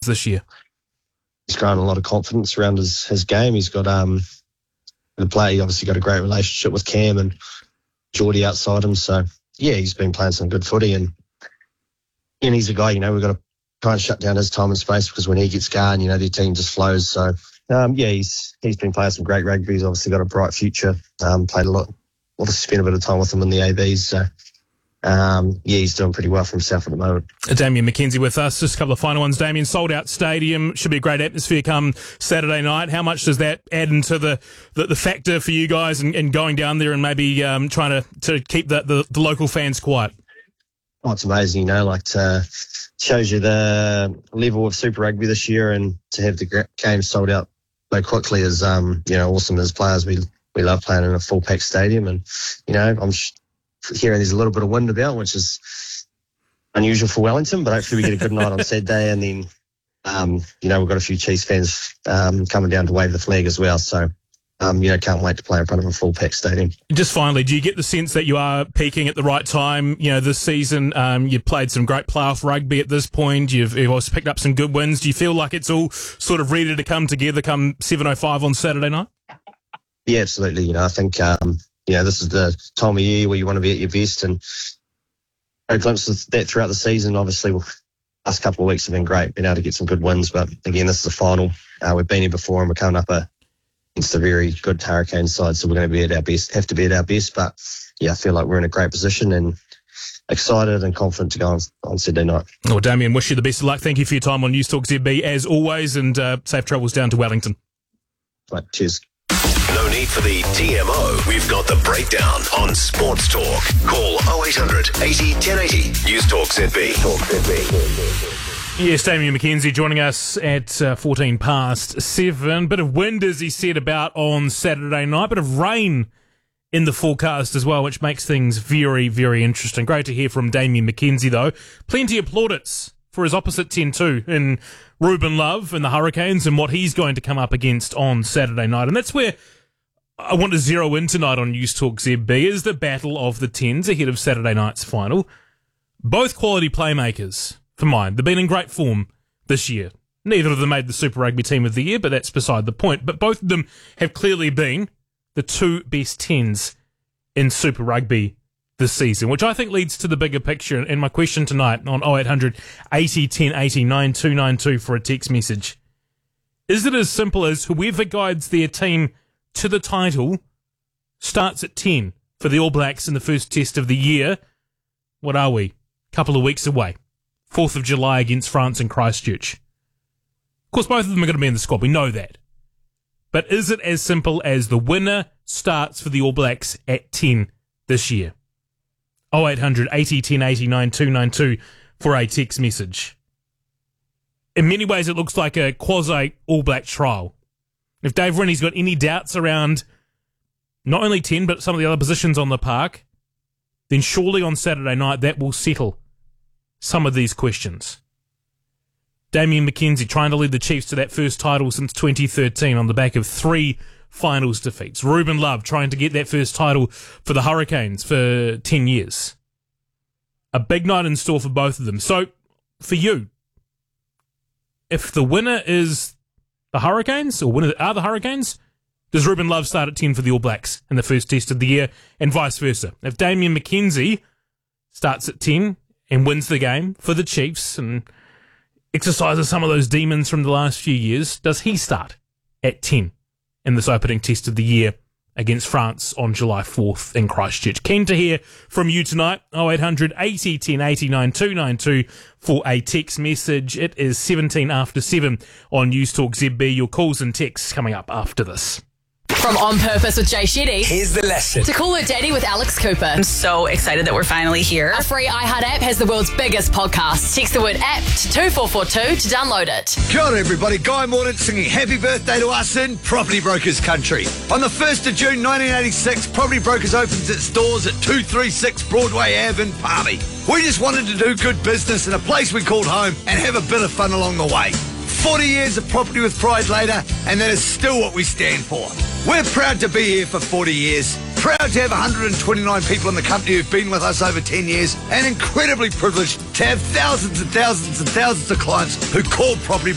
this year? He's grown a lot of confidence around his game. He's got the player. He obviously got a great relationship with Cam and Geordie outside him. So yeah, he's been playing some good footy, and he's a guy. We've got to try and shut down his time and space, because when he gets going, their team just flows. So he's been playing some great rugby. He's obviously got a bright future. Played a lot. Obviously spent a bit of time with him in the ABs. So he's doing pretty well for himself at the moment. Damian McKenzie with us. Just a couple of final ones. Damian, sold out stadium. Should be a great atmosphere come Saturday night. How much does that add into the factor for you guys and going down there and maybe trying to keep the local fans quiet? Oh, it's amazing, shows you the level of Super Rugby this year, and to have the game sold out so quickly is, awesome. As players, we love playing in a full-packed stadium, and, I'm hearing there's a little bit of wind about, which is unusual for Wellington, but hopefully we get a good night on Saturday, and then, we've got a few Chiefs fans coming down to wave the flag as well, so can't wait to play in front of a full-packed stadium. Just finally, do you get the sense that you are peaking at the right time? This season, you've played some great playoff rugby at this point. You've also picked up some good wins. Do you feel like it's all sort of ready to come together come 7:05 on Saturday night? Yeah, absolutely. I think, this is the time of year where you want to be at your best, and a glimpse of that throughout the season. Obviously, the last couple of weeks have been great, been able to get some good wins, but again, this is the final. We've been here before, and we're coming up against a very good Hurricane side, so we're going to be at our best, have to be at our best. But yeah, I feel like we're in a great position and excited and confident to go on Saturday night. Well, Damian, wish you the best of luck. Thank you for your time on News Talk ZB as always, and safe travels down to Wellington. Right, cheers. No need for the TMO. We've got the breakdown on Sports Talk. Call 0800 80 1080. News Talk ZB. Yes, Damian McKenzie joining us at 14 past 7. Bit of wind, as he said, about on Saturday night. Bit of rain in the forecast as well, which makes things very, very interesting. Great to hear from Damian McKenzie, though. Plenty of plaudits for his opposite 10-2 in Ruben Love and the Hurricanes and what he's going to come up against on Saturday night. And that's where I want to zero in tonight on News Talk ZB, is the battle of the 10s ahead of Saturday night's final. Both quality playmakers for mine. They've been in great form this year. Neither of them made the Super Rugby Team of the Year, but that's beside the point. But both of them have clearly been the two best 10s in Super Rugby this season, which I think leads to the bigger picture. And my question tonight on 0800 80 1080 9292 for a text message. Is it as simple as whoever guides their team to the title starts at 10 for the All Blacks in the first test of the year? What are we? Couple of weeks away. 4th of July against France in Christchurch. Of course, both of them are going to be in the squad. We know that. But is it as simple as the winner starts for the All Blacks at 10 this year? 0800 80 1080 9292 for a text message. In many ways, it looks like a quasi-All Black trial. If Dave Rennie's got any doubts around not only 10, but some of the other positions on the park, then surely on Saturday night that will settle some of these questions. Damian McKenzie trying to lead the Chiefs to that first title since 2013 on the back of 3 finals defeats. Ruben Love trying to get that first title for the Hurricanes for 10 years. A big night in store for both of them. So, for you, if the winner is the Hurricanes, or winner are the Hurricanes, does Ruben Love start at 10 for the All Blacks in the first test of the year, and vice versa? If Damian McKenzie starts at 10 and wins the game for the Chiefs and exercises some of those demons from the last few years, does he start at 10 in this opening test of the year against France on July 4th in Christchurch? Keen to hear from you tonight. 0800 80 1080 9292 for a text message. It is 17 after 7 on News Talk ZB. Your calls and texts coming up after this. From On Purpose with Jay Shetty. Here's the lesson. To Call Her Daddy with Alex Cooper. I'm so excited that we're finally here. A free iHeart app has the world's biggest podcast. Text the word app to 2442 to download it. Kia ora everybody, Guy Mordaunt singing happy birthday to us in Property Brokers country. On the 1st of June 1986, Property Brokers opens its doors at 236 Broadway Ave in Palmy. We just wanted to do good business in a place we called home and have a bit of fun along the way. 40 years of property with pride later, and that is still what we stand for. We're proud to be here for 40 years, proud to have 129 people in the company who've been with us over 10 years, and incredibly privileged to have thousands and thousands and thousands of clients who call Property